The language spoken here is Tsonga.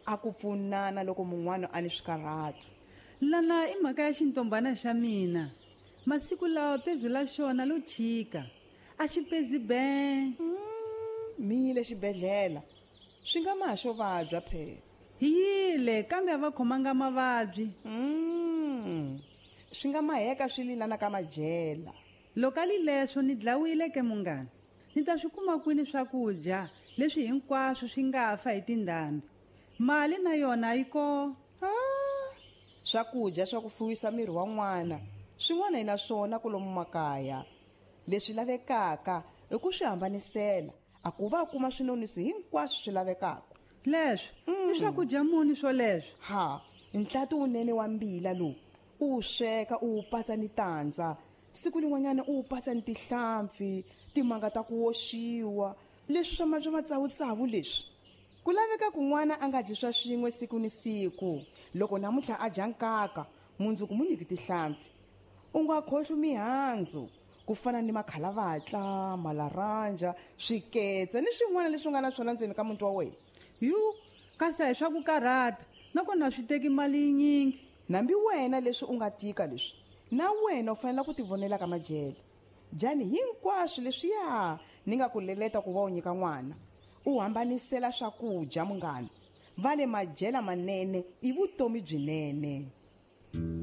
a ku pfunana loko mun'wana a ni swikarhato. Lana i mhaka ya xintombana xa mina. Masiku lawa pezu la xona lo chika. A xi pezi be. Mile xibedhlele. Swi nga maha xo vabya phela. Hi yile kambe a va khomanga mavabyi. Swi nga maheka swililana ka madyela. Loko ali leswo ni dlawile ke munghana. Ni ta swi kuma kwini swakudya leswi hinkwaswo swi nga fa hi tindhambi. Mali na yona yi ko. Swakudya swa ku fuwisa miri wa n'wana swin'wana hi na swona kulomu makaya. Leswi lavekaka i ku swi hambanisela a ku va kuma swinonisi hinkwaswo swi lavekaka. Leswo i swakudya muni swo leswo? Nhlati unene wa mbila lowu u sweka u patsa ni tandza. Siku lin'wanyana u patsa ni tihlampfi timanga ta ku oxiwa leswi swa matsawutsawu leswi. Ku laveka ku n'wana a nga dyi swa swin'we siku ni siku. Loko namuntlha a dya nkaka mundzuku mu nyiki tihlampfi. U nga khohlwi mihandzu ku fana ni makalavatla, malaranja, swiketsa ni swin'wana leswi nga na swona ndzeni ka muti wa wena. Kasi hi swa ku karhata nakona swi teki mali nyingi. Nambi wena leswi u nga tika leswi na wena u fanele ku tivonela ka madyele. Jani hinkwaswo leswiya ni nga ku leleta ku va u nyika n'wana. U hambanisela swakudya munghana. Vale madyela manene i vutomi byinene.